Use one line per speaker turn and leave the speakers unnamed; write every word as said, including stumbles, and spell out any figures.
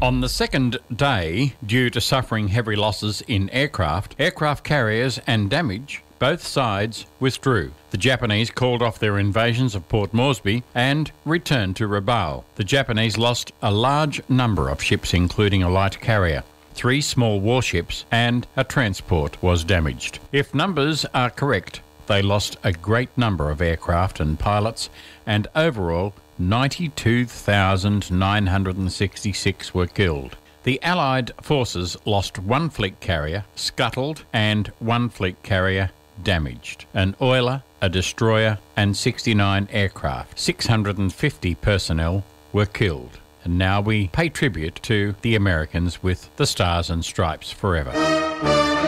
On the second day, due to suffering heavy losses in aircraft, aircraft carriers and damage, both sides withdrew. The Japanese called off their invasions of Port Moresby and returned to Rabaul. The Japanese lost a large number of ships, including a light carrier. Three small warships and a transport was damaged. If numbers are correct, they lost a great number of aircraft and pilots, and overall ninety-two thousand nine hundred sixty-six were killed. The Allied forces lost one fleet carrier, scuttled, and one fleet carrier damaged, an oiler, a destroyer, and sixty-nine aircraft. six hundred fifty personnel were killed. And now we pay tribute to the Americans with the Stars and Stripes forever.